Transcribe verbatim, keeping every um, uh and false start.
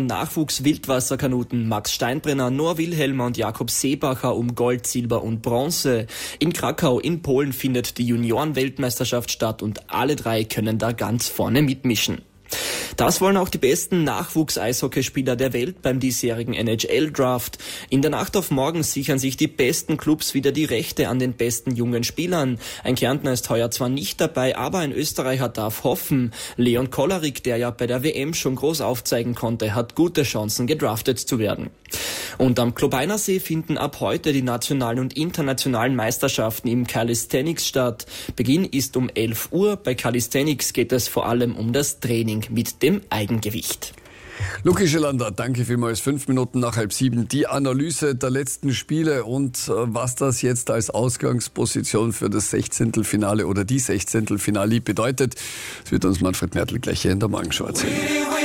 Nachwuchs-Wildwasserkanuten Max Steinbrenner, Noah Wilhelmer und Jakob Seebacher um Gold, Silber und Bronze. In Krakau in Polen findet die Junioren-Weltmeisterschaft statt und alle drei können da ganz vorne mitmischen. Das wollen auch die besten Nachwuchs-Eishockeyspieler der Welt beim diesjährigen N H L-Draft. In der Nacht auf morgen sichern sich die besten Clubs wieder die Rechte an den besten jungen Spielern. Ein Kärntner ist heuer zwar nicht dabei, aber ein Österreicher darf hoffen. Leon Kollarik, der ja bei der W M schon groß aufzeigen konnte, hat gute Chancen, gedraftet zu werden. Und am Klobeinersee finden ab heute die nationalen und internationalen Meisterschaften im Calisthenics statt. Beginn ist um elf Uhr. Bei Calisthenics geht es vor allem um das Training mit dem Eigengewicht. Luki Schelander, danke vielmals. Fünf Minuten nach halb sieben. Die Analyse der letzten Spiele und äh, was das jetzt als Ausgangsposition für das Sechzehntelfinale oder die Sechzehntelfinale bedeutet, das wird uns Manfred Mertl gleich hier in der Morgenschau erzählen.